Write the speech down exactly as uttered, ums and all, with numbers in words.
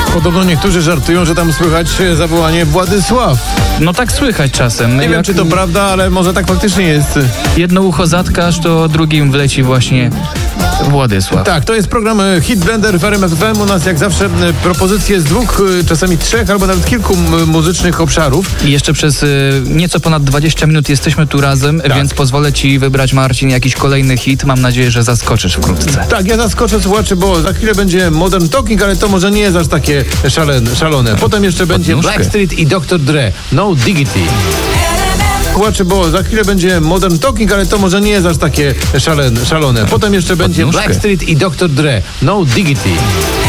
Podobno niektórzy żartują, że tam słychać zawołanie Władysław. No tak słychać czasem. Nie Jak wiem, czy to prawda, ale może tak faktycznie jest. jedno ucho zatkasz, to drugim wleci właśnie Władysław. Tak, to jest program Hit Blender w R M F F M. U nas jak zawsze propozycje z dwóch, czasami trzech albo nawet kilku m- muzycznych obszarów. I jeszcze przez y, nieco ponad dwadzieścia minut jesteśmy tu razem, Tak. więc pozwolę ci wybrać, Marcin, jakiś kolejny hit. Mam nadzieję, że zaskoczysz wkrótce. Tak, ja zaskoczę słuchaczy, bo za chwilę będzie Modern Talking, ale to może nie jest aż takie szalone. szalone. Potem jeszcze będzie nóżkę. Blackstreet i doktor Dre. No Diggity. Słuchaczy, bo za chwilę będzie Modern Talking, ale to może nie jest aż takie szalone. szalone. Potem jeszcze będzie nóżkę. Blackstreet i doktor Dre. No Diggity.